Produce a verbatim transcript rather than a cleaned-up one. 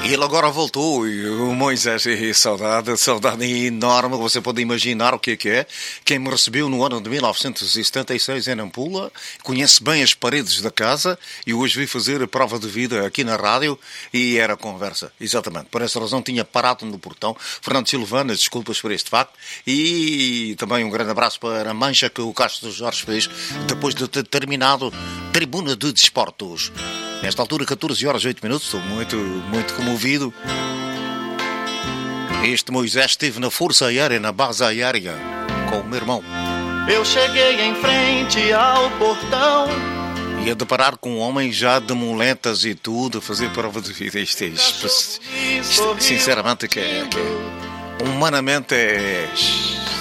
Ele agora voltou e o Moisés, e saudade, saudade enorme, você pode imaginar o que é que é. Quem me recebeu no ano de mil novecentos e setenta e seis em Nampula, conhece bem as paredes da casa e hoje vi fazer a prova de vida aqui na rádio e era conversa, exatamente. Por essa razão tinha parado no portão. Fernando Silvana, desculpas por este facto, e também um grande abraço para a mancha que o Castro Jorge fez depois de ter terminado Tribuna de Desportos. Nesta altura, catorze horas e oito minutos, estou muito, muito comovido. Este Moisés esteve na Força Aérea, na base aérea, com o meu irmão. Eu cheguei em frente ao portão. Ia deparar com um homem já de muletas e tudo, a fazer prova de vida. Isto é, isto, isto, sinceramente, que é, que é, humanamente é...